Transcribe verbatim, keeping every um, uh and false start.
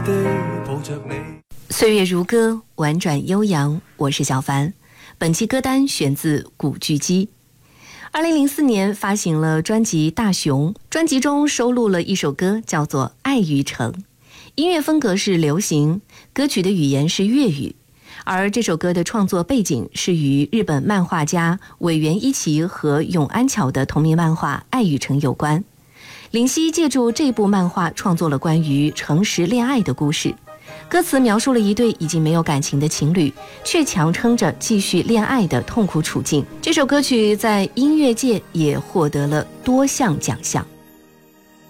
岁月如歌，婉转悠扬，我是小凡。本期歌单选自古巨基。二零零四年发行了专辑《大熊》，专辑中收录了一首歌叫做《爱与诚》，音乐风格是流行，歌曲的语言是粤语，而这首歌的创作背景是与日本漫画家尾原一骑和永安桥的同名漫画《爱与诚》有关。林夕借助这部漫画创作了关于诚实恋爱的故事，歌词描述了一对已经没有感情的情侣，却强撑着继续恋爱的痛苦处境。这首歌曲在音乐界也获得了多项奖项。